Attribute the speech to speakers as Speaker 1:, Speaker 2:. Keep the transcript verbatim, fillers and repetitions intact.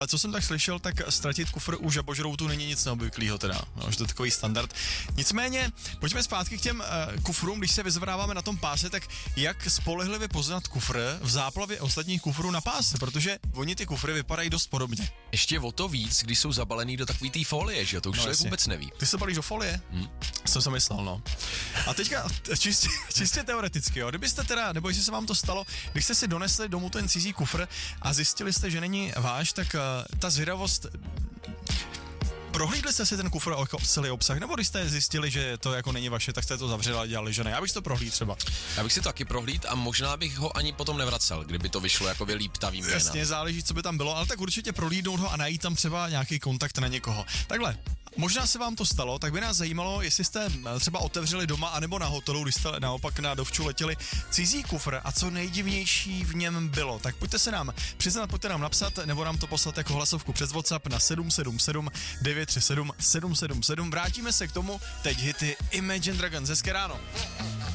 Speaker 1: A co jsem tak slyšel, tak ztratit kufr u žabožroutu není nic neobvyklého teda, no, že to je takový standard. Nicméně, pojďme zpátky k těm uh, kufrům, když se vyzvedáváme na tom páse, tak jak spolehlivě poznat kufr v záplavě ostatních kufrů na páse, protože oni ty kufry vypadají dost podobně.
Speaker 2: Ještě o to víc, když jsou zabalený do takový té folie, že to už no, člověk vůbec neví.
Speaker 1: Ty se balíš do folie? Hmm. Jsem se myslel, no. A teďka čistě, čistě teoreticky, jo, kdybyste teda, nebo jestli se vám to stalo, když jste si donesli domů ten cizí kufr a zjistili jste, že není váš, tak uh, ta zvědavost... Prohlídli jste si ten kufr o celý obsah, nebo když jste zjistili, že to jako není vaše, tak jste to zavřeli a dělali, že ne? Já bych to prohlídl třeba.
Speaker 2: Já bych si to taky prohlídl a možná bych ho ani potom nevracel, kdyby to vyšlo jako líp ta výměna.
Speaker 1: Jasně, záleží, co by tam bylo, ale tak určitě prohlídnout ho a najít tam třeba nějaký kontakt na někoho. Takhle. Možná se vám to stalo, tak by nás zajímalo, jestli jste třeba otevřeli doma anebo na hotelu, když jste naopak na dovču letěli cizí kufr a co nejdivnější v něm bylo. Tak pojďte se nám přiznat, pojďte nám napsat nebo nám to poslat jako hlasovku přes WhatsApp na sedm sedm sedm devět tři sedm sedm sedm sedm. Vrátíme se k tomu, teď hity Imagine Dragons. Hezké ráno.